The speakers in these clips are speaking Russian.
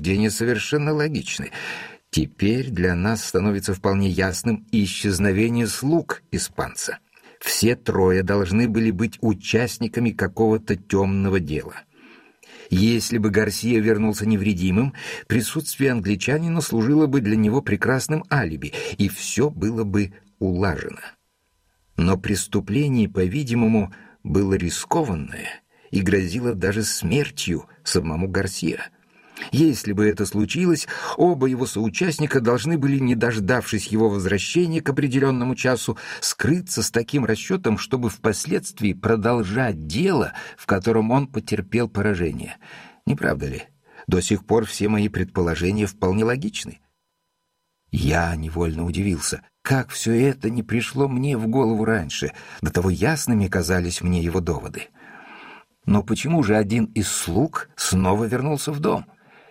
рассуждения совершенно логичны. Теперь для нас становится вполне ясным исчезновение слуг испанца. Все трое должны были быть участниками какого-то темного дела. Если бы Гарсия вернулся невредимым, присутствие англичанина служило бы для него прекрасным алиби, и все было бы улажено. Но преступление, по-видимому, было рискованное и грозило даже смертью самому Гарсия. Если бы это случилось, оба его соучастника должны были, не дождавшись его возвращения к определенному часу, скрыться с таким расчетом, чтобы впоследствии продолжать дело, в котором он потерпел поражение. Не правда ли? До сих пор все мои предположения вполне логичны. Я невольно удивился, как все это не пришло мне в голову раньше, до того ясными казались мне его доводы. Но почему же один из слуг снова вернулся в дом?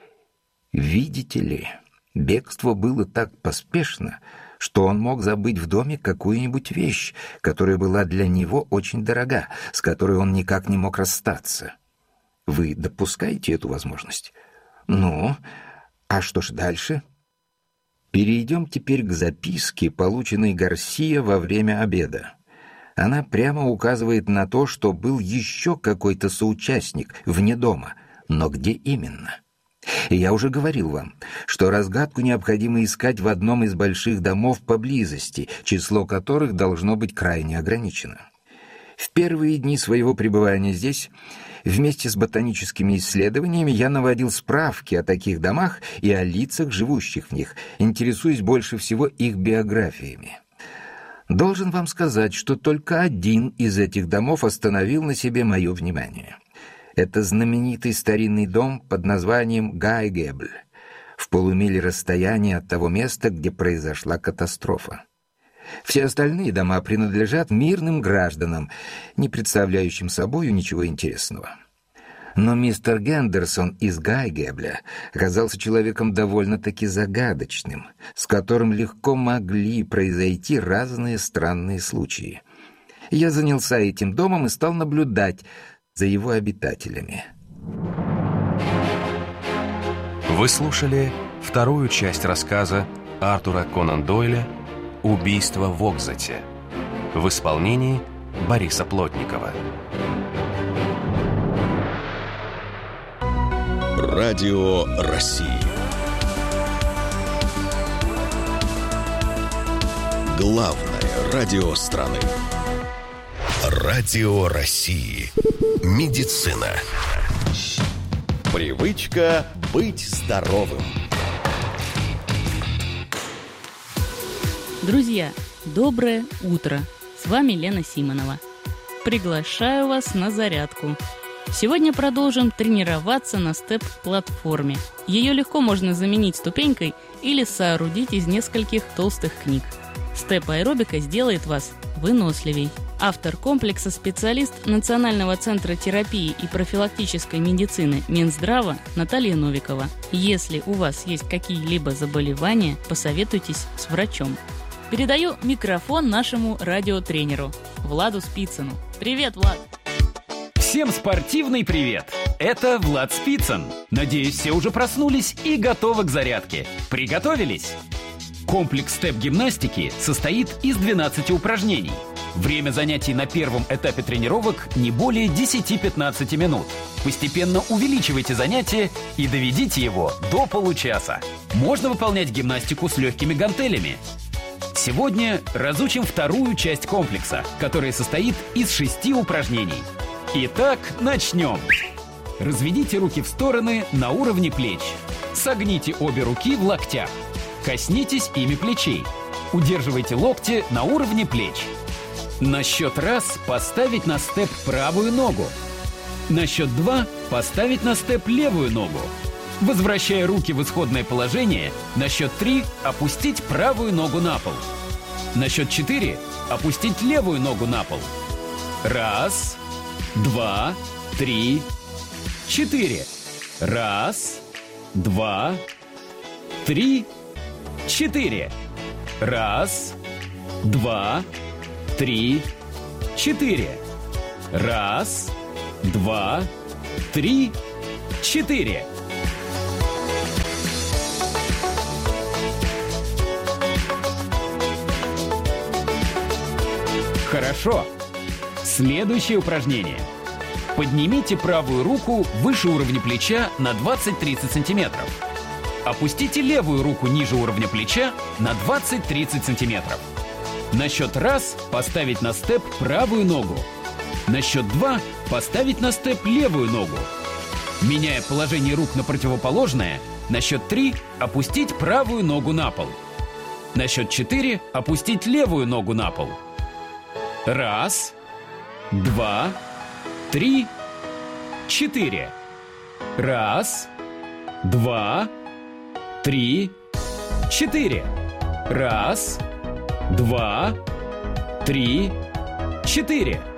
Видите ли, бегство было так поспешно, что он мог забыть в доме какую-нибудь вещь, которая была для него очень дорога, с которой он никак не мог расстаться. Вы допускаете эту возможность? Ну, а что ж дальше? Перейдем теперь к записке, полученной Гарсия во время обеда. Она прямо указывает на то, что был еще какой-то соучастник вне дома, но где именно? И я уже говорил вам, что разгадку необходимо искать в одном из больших домов поблизости, число которых должно быть крайне ограничено. В первые дни своего пребывания здесь, вместе с ботаническими исследованиями, я наводил справки о таких домах и о лицах, живущих в них, интересуясь больше всего их биографиями. Должен вам сказать, что только один из этих домов остановил на себе мое внимание. Это знаменитый старинный дом под названием Гайгебль, в полумиле расстояния от того места, где произошла катастрофа. Все остальные дома принадлежат мирным гражданам, не представляющим собою ничего интересного. Но мистер Гендерсон из Гайгебля оказался человеком довольно-таки загадочным, с которым легко могли произойти разные странные случаи. Я занялся этим домом и стал наблюдать за его обитателями. Вы слушали вторую часть рассказа Артура Конан Дойля «Убийство в Окзате» в исполнении Бориса Плотникова. Радио России. Главное радио страны. Радио России. Медицина. Привычка быть здоровым. Друзья, доброе утро! С вами Лена Симонова. Приглашаю вас на зарядку. Сегодня продолжим тренироваться на степ-платформе. Ее легко можно заменить ступенькой или соорудить из нескольких толстых книг. Степ-аэробика сделает вас выносливей. Автор комплекса, специалист Национального центра терапии и профилактической медицины Минздрава Наталья Новикова. Если у вас есть какие-либо заболевания, посоветуйтесь с врачом. Передаю микрофон нашему радиотренеру Владу Спицыну. Привет, Влад! Всем спортивный привет! Это Влад Спицын. Надеюсь, все уже проснулись и готовы к зарядке. Приготовились? Комплекс степ-гимнастики состоит из 12 упражнений. Время занятий на первом этапе тренировок не более 10-15 минут. Постепенно увеличивайте занятие и доведите его до получаса. Можно выполнять гимнастику с легкими гантелями. Сегодня разучим вторую часть комплекса, которая состоит из 6 упражнений. Итак, начнем. Разведите руки в стороны на уровне плеч. Согните обе руки в локтях. Коснитесь ими плечей. Удерживайте локти на уровне плеч. На счет раз поставить на степ правую ногу. На счет 2 поставить на степ левую ногу. Возвращая руки в исходное положение, на счет 3 опустить правую ногу на пол. На счет 4 опустить левую ногу на пол. 1, 2, 3, 4. 1, 2, 3, 4. 1, 2, 3, 4. 1, 2, 3, 4. Хорошо. Следующее упражнение. Поднимите правую руку выше уровня плеча на 20-30 сантиметров. Опустите левую руку ниже уровня плеча на 20-30 сантиметров. На счет раз поставить на степ правую ногу. На счет 2 поставить на степ левую ногу. Меняя положение рук на противоположное, на счет 3 опустить правую ногу на пол. На счет 4 опустить левую ногу на пол. 1, 2, 3, 4. 1, 2, 3, 4. 1, 2, 3, 4.